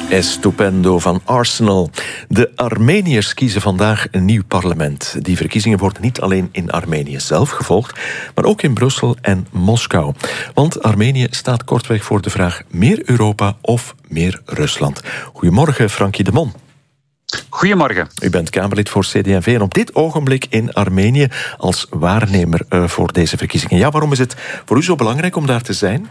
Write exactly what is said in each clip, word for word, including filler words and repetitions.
Estupendo van Arsenal. De Armeniërs kiezen vandaag een nieuw parlement. Die verkiezingen worden niet alleen in Armenië zelf gevolgd, maar ook in Brussel en Moskou. Want Armenië staat kortweg voor de vraag: meer Europa of meer Rusland? Goedemorgen, Frankie de Mon. Goedemorgen. U bent Kamerlid voor C D en V en op dit ogenblik in Armenië als waarnemer uh, voor deze verkiezingen. Ja, waarom is het voor u zo belangrijk om daar te zijn?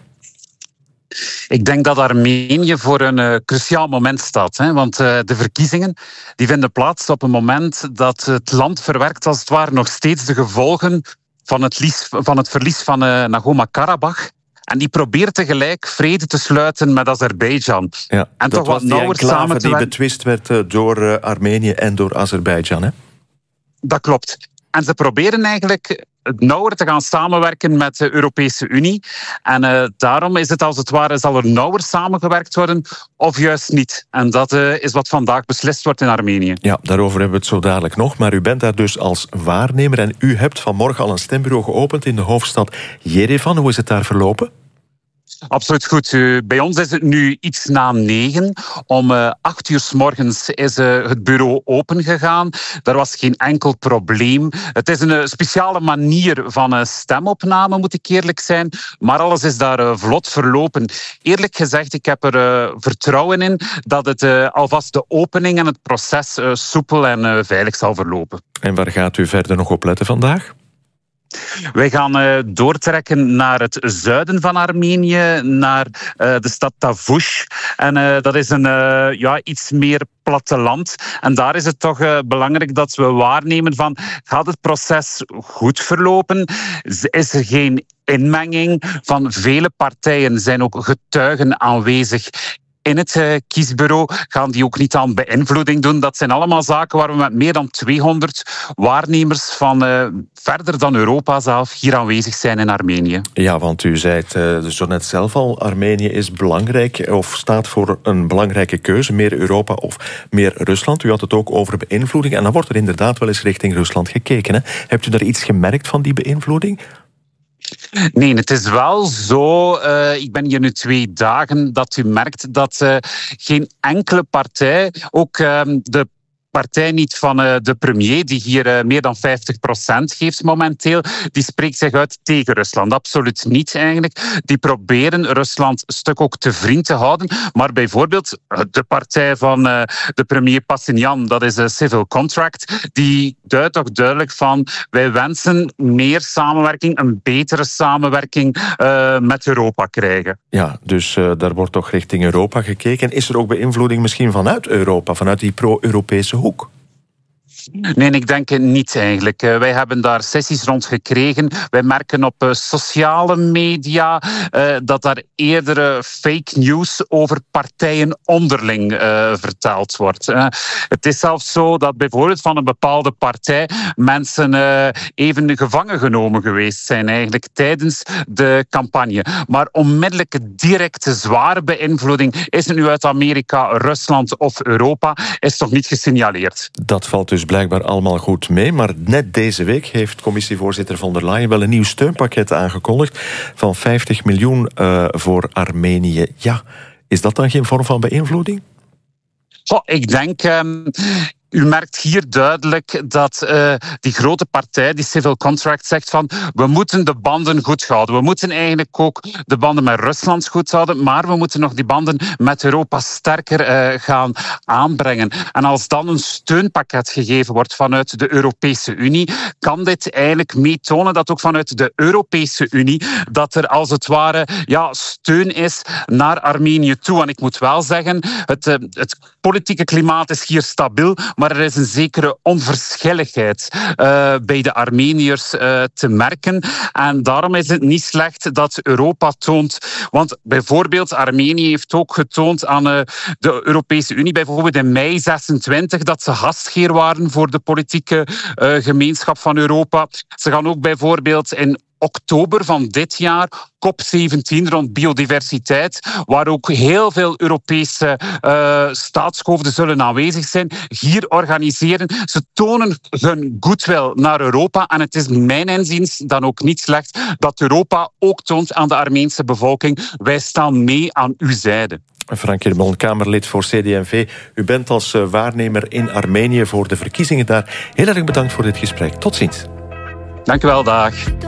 Ik denk dat Armenië voor een uh, cruciaal moment staat. Hè? Want uh, de verkiezingen die vinden plaats op een moment dat het land verwerkt als het ware nog steeds de gevolgen van het, lies, van het verlies van uh, Nagorno-Karabakh. En die probeert tegelijk vrede te sluiten met Azerbeidzjan. Ja, en dat toch was wat die nauwer samen te die werken. betwist werd uh, door uh, Armenië en door Azerbeidzjan, hè? Dat klopt. En ze proberen eigenlijk nauwer te gaan samenwerken met de Europese Unie. En uh, daarom is het als het ware, zal er nauwer samengewerkt worden of juist niet. En dat uh, is wat vandaag beslist wordt in Armenië. Ja, daarover hebben we het zo dadelijk nog. Maar u bent daar dus als waarnemer en u hebt vanmorgen al een stembureau geopend in de hoofdstad Yerevan. Hoe is het daar verlopen? Absoluut goed. Uh, bij ons is het nu iets na negen. Om uh, acht uur 's morgens is uh, het bureau opengegaan. Daar was geen enkel probleem. Het is een uh, speciale manier van uh, stemopname, moet ik eerlijk zijn. Maar alles is daar uh, vlot verlopen. Eerlijk gezegd, ik heb er uh, vertrouwen in dat het uh, alvast de opening en het proces uh, soepel en uh, veilig zal verlopen. En waar gaat u verder nog op letten vandaag? Wij gaan uh, doortrekken naar het zuiden van Armenië, naar uh, de stad Tavush. En uh, dat is een uh, ja, iets meer platteland. En daar is het toch uh, belangrijk dat we waarnemen van: gaat het proces goed verlopen? Is er geen inmenging? Van vele partijen zijn ook getuigen aanwezig in het uh, kiesbureau. Gaan die ook niet aan beïnvloeding doen? Dat zijn allemaal zaken waar we met meer dan tweehonderd waarnemers van uh, verder dan Europa zelf hier aanwezig zijn in Armenië. Ja, want u zei het uh, zo net zelf al, Armenië is belangrijk of staat voor een belangrijke keuze, meer Europa of meer Rusland. U had het ook over beïnvloeding en dan wordt er inderdaad wel eens richting Rusland gekeken. Hè? Hebt u daar iets gemerkt van die beïnvloeding? Nee, het is wel zo, uh, ik ben hier nu twee dagen, dat u merkt dat uh, geen enkele partij, ook uh, de partij niet van uh, de premier, die hier uh, meer dan vijftig procent geeft momenteel, die spreekt zich uit tegen Rusland. Absoluut niet eigenlijk. Die proberen Rusland een stuk ook te vriend te houden. Maar bijvoorbeeld uh, de partij van uh, de premier Pashinyan, dat is een Civil Contract, die duidt toch duidelijk van: wij wensen meer samenwerking, een betere samenwerking uh, met Europa krijgen. Ja, dus uh, daar wordt toch richting Europa gekeken. Is er ook beïnvloeding misschien vanuit Europa, vanuit die pro-Europese hoek? Nee, ik denk het niet eigenlijk. Uh, wij hebben daar sessies rond gekregen. Wij merken op uh, sociale media uh, dat daar eerder uh, fake news over partijen onderling uh, verteld wordt. Uh, het is zelfs zo dat bijvoorbeeld van een bepaalde partij mensen uh, even gevangen genomen geweest zijn eigenlijk tijdens de campagne. Maar onmiddellijke directe zware beïnvloeding, is het nu uit Amerika, Rusland of Europa, is toch niet gesignaleerd. Dat valt dus blijkbaar allemaal goed mee. Maar net deze week heeft commissievoorzitter von der Leyen wel een nieuw steunpakket aangekondigd van vijftig miljoen uh, voor Armenië. Ja, is dat dan geen vorm van beïnvloeding? Oh, ik denk... Um... U merkt hier duidelijk dat uh, die grote partij, die Civil Contract, zegt van: we moeten de banden goed houden. We moeten eigenlijk ook de banden met Rusland goed houden, maar we moeten nog die banden met Europa sterker uh, gaan aanbrengen. En als dan een steunpakket gegeven wordt vanuit de Europese Unie, kan dit eigenlijk meetonen dat ook vanuit de Europese Unie dat er als het ware ja, steun is naar Armenië toe. En ik moet wel zeggen, het, uh, het politieke klimaat is hier stabiel, maar er is een zekere onverschilligheid uh, bij de Armeniërs uh, te merken. En daarom is het niet slecht dat Europa toont. Want bijvoorbeeld Armenië heeft ook getoond aan uh, de Europese Unie, bijvoorbeeld in mei zesentwintig, dat ze gastheer waren voor de politieke uh, gemeenschap van Europa. Ze gaan ook bijvoorbeeld in oktober van dit jaar C O P zeventien rond biodiversiteit, waar ook heel veel Europese uh, staatshoofden zullen aanwezig zijn, hier organiseren. Ze tonen hun goodwill naar Europa en het is mijn inziens dan ook niet slecht dat Europa ook toont aan de Armeense bevolking: wij staan mee aan uw zijde. Frank Heermon, Kamerlid voor C D en V. U bent als waarnemer in Armenië voor de verkiezingen daar. Heel erg bedankt voor dit gesprek. Tot ziens. Dank u wel, dag.